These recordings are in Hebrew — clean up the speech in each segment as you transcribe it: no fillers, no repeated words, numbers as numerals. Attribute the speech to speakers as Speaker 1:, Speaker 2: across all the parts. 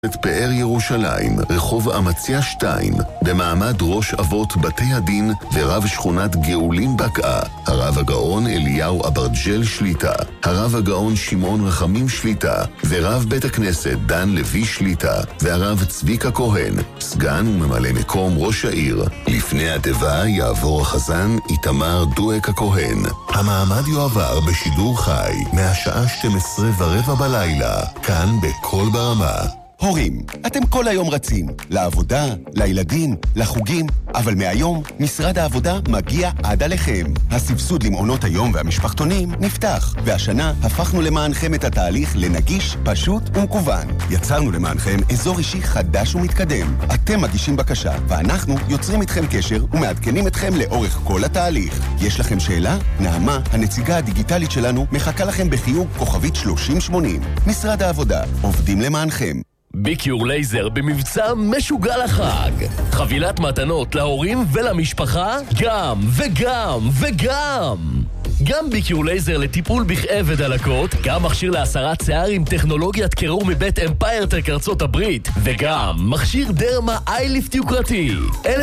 Speaker 1: פאר ירושלים, רחוב אמציה 2, במעמד ראש אבות בתי הדין ורב שכונת גאולים בקעה, הרב הגאון אליהו אברג'ל שליטה, הרב הגאון שמעון רחמים שליטה, ורב בית הכנסת דן לוי שליטה, והרב צביקה כהן, סגן וממלא מקום ראש העיר. לפני התיבה יעבור החזן איתמר דואק הכהן. המעמד יועבר בשידור חי מהשעה 12:15 בלילה, כאן בכל ברמה.
Speaker 2: הורים, אתם כל היום רצים, לעבודה, לילדים, לחוגים, אבל מהיום משרד העבודה מגיע עד עליכם. הסבסוד למעונות היום והמשפחתונים נפתח, והשנה הפכנו למענכם את התהליך לנגיש, פשוט ומקוון. יצרנו למענכם אזור אישי חדש ומתקדם. אתם מגישים בקשה, ואנחנו יוצרים איתכם קשר ומעדכנים אתכם לאורך כל התהליך. יש לכם שאלה? נעמה, הנציגה הדיגיטלית שלנו, מחכה לכם בחיוג כוכבית 3080. משרד העבודה, עובדים למענכם.
Speaker 3: ביקיור לייזר במבצע משוגע לחג. חבילת מתנות להורים ולמשפחה, גם וגם וגם. גם ביקיור לייזר לטיפול בכאב ודלקות, גם מכשיר להסרת שיער עם טכנולוגיית קירור מבית אמפיירטק ארצות הברית, וגם מכשיר דרמה אייליפט יוקרתי.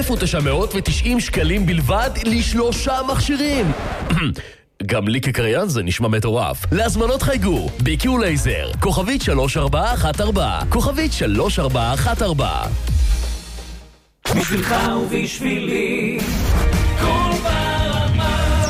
Speaker 3: 1,990 שקלים בלבד ל3 מכשירים. גם לי כקריין זה נשמע מטורף. להזמנות חייגו ביקיור לייזר, כוכבית 3414, כוכבית 3414.
Speaker 4: בשבילך ובשבילי כל ברמה.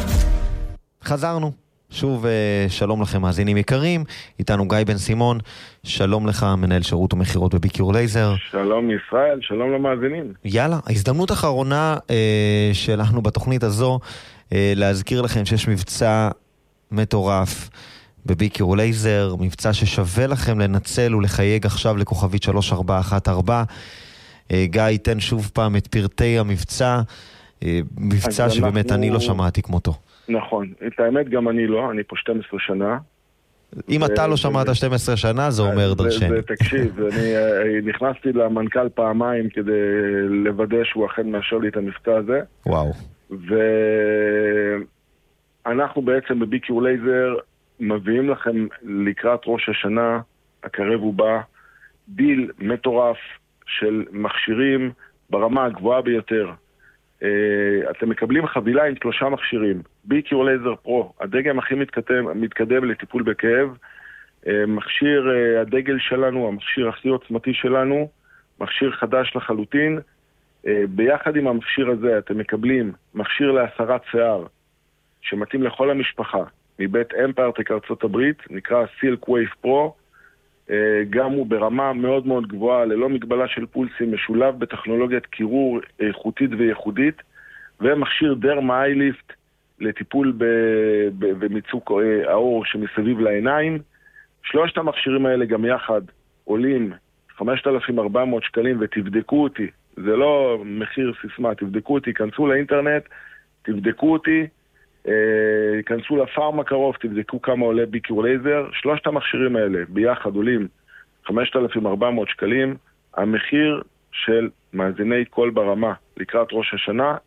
Speaker 5: חזרנו שוב, שלום לכם מאזינים יקרים, איתנו גיא בן סימון. שלום לך, מנהל שירות ומחירות בביקיור לייזר.
Speaker 6: שלום ישראל, שלום למאזינים.
Speaker 5: יאללה, ההזדמנות האחרונה שלנו בתוכנית הזו, להזכיר לכם שיש מבצע מטורף בביקיור לייזר, מבצע ששווה לכם לנצל ולחייג עכשיו לכוכבית 3414. גיא ייתן שוב פעם את פרטי המבצע, מבצע שבאמת אני לא שמעתי כמותו.
Speaker 6: נכון, את האמת גם אני לא, אני פה 12 שנה.
Speaker 5: אם אתה לא שמעת 12 שנה זה אומר דרשני.
Speaker 6: תקשיב, אני נכנסתי למנכ"ל פעמיים כדי לוודא שהוא אכן מאשר לי את המבצע הזה.
Speaker 5: וואו.
Speaker 6: ואנחנו בעצם בביקיור לייזר מביאים לכם לקראת ראש השנה הקרב ובא דיל מטורף של מכשירים ברמה הגבוהה ביותר. אתם מקבלים חבילה עם 3 מכשירים. ביקיור לייזר פרו, הדגם הכי מתקדם לטיפול בכאב, מכשיר הדגל שלנו, המכשיר הכי עוצמתי שלנו, מכשיר חדש לחלוטין. ביחד עם המכשיר הזה אתם מקבלים מכשיר להסרת שיער שמתאים לכל המשפחה מבית אמפיירטק ארצות הברית, נקרא סילק ווייב פרו. גם הוא ברמה מאוד מאוד גבוהה, ללא מגבלה של פולסים, משולב בטכנולוגיית קירור איכותית וייחודית, ומכשיר דרמה אייליפט לטיפול במיצוק האור שמסביב לעיניים. 3 המכשירים האלה גם יחד עולים 5,400 שקלים, ותבדקו אותי, זה לא מחיר סיסמה, תבדקו אותי, כנסו לאינטרנט, תבדקו אותי, כנסו לפארם הקרוב, תבדקו כמה עולה ביקיור לייזר. 3 המכשירים האלה ביחד עולים 5,400 שקלים. המחיר של מאזיני כל ברמה לקראת ראש השנה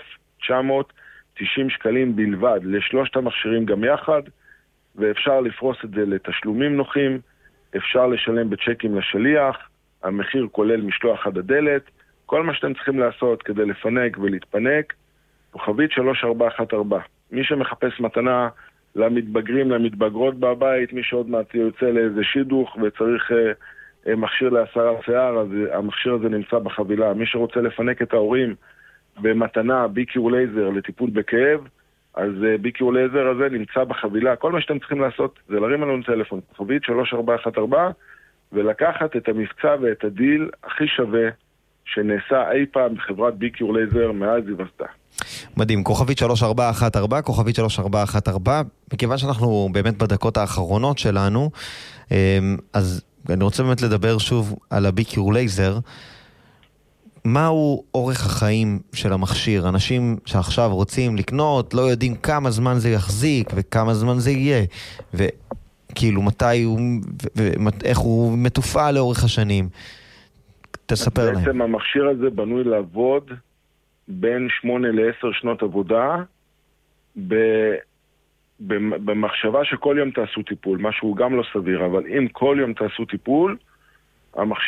Speaker 6: 1,990 שקלים בלבד ל3 המכשירים גם יחד, ואפשר לפרוס את זה לתשלומים נוחים, אפשר לשלם בצ'קים לשליח, המחיר כולל משלוח עד הדלת. כל מה שאתם צריכים לעשות כדי לפנק ולהתפנק, כוכבית 3414. מי שמחפש מתנה למתבגרים, למתבגרות בבית, מי שעוד מעט יוצא לאיזה שידוך וצריך מכשיר להסרת שיער, אז המכשיר הזה נמצא בחבילה. מי שרוצה לפנק את ההורים במתנה ביקיור לייזר לטיפול בכאב, אז ביקיור לייזר הזה נמצא בחבילה. כל מה שאתם צריכים לעשות זה להרים לנו טלפון, כוכבית 3414, ולקחת את המבצע ואת הדיל הכי שווה שנעשה אי פעם בחברת ביקיור לייזר מאז היווסדה.
Speaker 5: מדהים, כוכבית 3414, כוכבית 3414. מכיוון שאנחנו באמת בדקות האחרונות שלנו, אז אני רוצה באמת לדבר שוב על הביקיור לייזר. מהו אורך החיים של המכשיר? אנשים שעכשיו רוצים לקנות, לא יודעים כמה זמן זה יחזיק וכמה זמן זה יהיה, וכאילו מתי הוא, ואיך הוא מתופעל לאורך השנים. תספר להם.
Speaker 6: בעצם המכשיר הזה בנוי לעבוד בין 8 ל-10 שנות עבודה, במחשבה שכל יום תעשו טיפול, משהו גם לא סביר, אבל אם כל יום תעשו טיפול, המכשיר